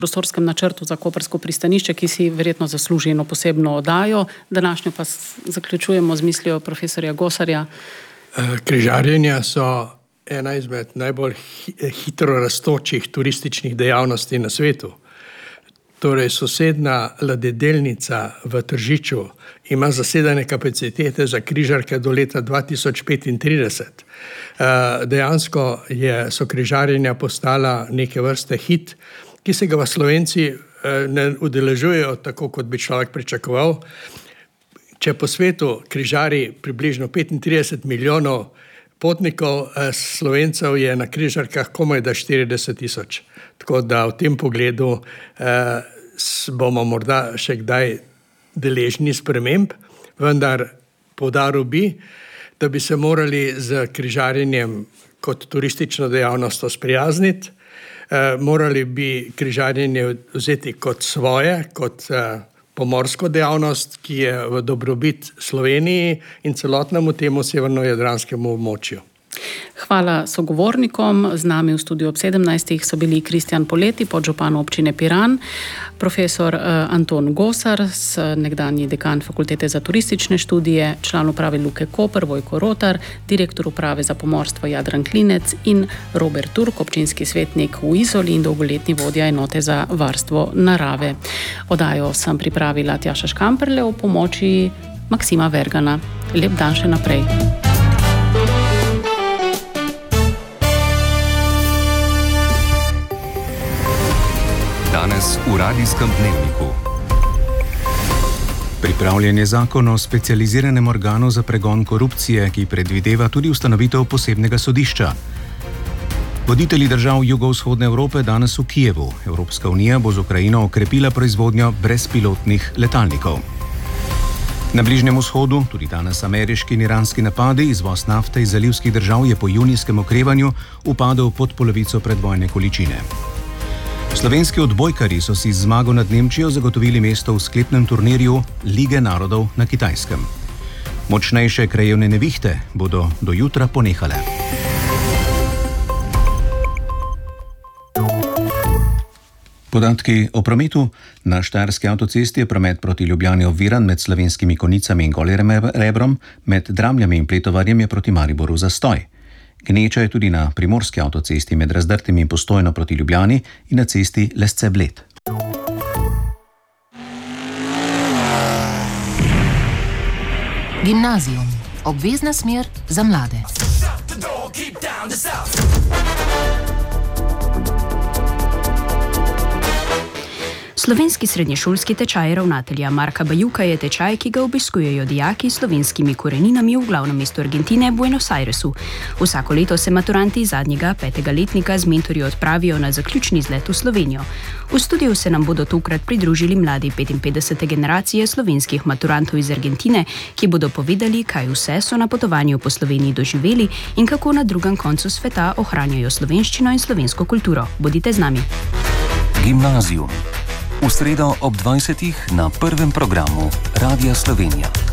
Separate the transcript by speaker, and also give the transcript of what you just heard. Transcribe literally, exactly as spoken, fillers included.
Speaker 1: prostorskem načrtu za koprsko pristanišče, ki si verjetno zasluži eno posebno oddajo. Današnjo pa zaključujemo z mislijo profesorja Gosarja.
Speaker 2: Križarjenja so ena izmed najbolj hitro rastočih turističnih dejavnosti na svetu. Torej, sosedna ladjedelnica v Tržiču ima zasedene kapacitete za križarke do leta dva tisoč petintrideset. Dejansko je, so križarjenja postala neke vrste hit, ki se ga v Slovenci ne udeležujejo tako, kot bi človek pričakoval. Če po svetu križari približno petintrideset milijonov potnikov, Slovencev je na križarkah komaj da štirideset tisoč. Tako da v tem pogledu eh, bomo morda še kdaj deležni sprememb, vendar poudaril bi, da bi se morali z križarjenjem kot turistično dejavnost sprijazniti, eh, morali bi križarjenje vzeti kot svoje, kot eh, pomorsko dejavnost, ki je v dobrobit Sloveniji in celotnemu temu severnojadranskemu območju.
Speaker 1: Hvala sogovornikom. Z nami v studiu ob sedemnajstih so bili Kristjan Poleti, podžupan občine Piran, profesor Anton Gosar, nekdanji dekan Fakultete za turistične študije, član uprave Luke Koper Vojko Rotar, direktor uprave za pomorstvo Jadran Klinec in Robert Turk, občinski svetnik v Izoli in dolgoletni vodja enote za varstvo narave. Oddajo sem pripravila Tjaša Škamperle v pomoči Maksima Vergana. Lep dan še naprej.
Speaker 3: Danes v radijskem dnevniku.
Speaker 4: Pripravljen je zakon o specializiranem organu za pregon korupcije, ki predvideva tudi ustanovitev posebnega sodišča. Voditelji držav jugovzhodne Evrope danes v Kijevu. Evropska unija bo z Ukrajino okrepila proizvodnjo brezpilotnih letalnikov. Na Bližnjem vzhodu, tudi danes ameriški in iranski napadi, izvoz nafte iz zalivskih držav je po junijskem okrevanju upadel pod polovico predvojne količine. Slovenski odbojkarji so si z zmago nad Nemčijo zagotovili mesto v sklepnem turnirju Lige narodov na Kitajskem. Močnejše krajevne nevihte bodo do jutra ponehale. Podatki o prometu. Na Štajerski avtocesti je promet proti Ljubljani oviran med Slovenskimi Konicami in Golim Rebrom, med Dramljami in Pletovarjem je proti Mariboru zastoj. Gneča je tudi na Primorski avtocesti med Razdrtim in Postojno proti Ljubljani in na cesti Lesce-Bled.
Speaker 5: Gimnazijum. Obvezna smer za mlade. Slovenski srednješolski tečaj ravnatelja Marka Bajuka je tečaj, ki ga obiskujejo dijaki s slovenskimi koreninami v glavnem mestu Argentine, Buenos Airesu. Vsako leto se maturanti zadnjega petega letnika z mentorji odpravijo na zaključni izlet v Slovenijo. V studiu se nam bodo tokrat pridružili mladi petinpetdesete generacije slovenskih maturantov iz Argentine, ki bodo povedali, kaj vse so na potovanju po Sloveniji doživeli in kako na drugem koncu sveta ohranjajo slovenščino in slovensko kulturo. Bodite z nami.
Speaker 3: Gimnazijum. V sredo ob dvajsetih na prvem programu Radia Slovenija.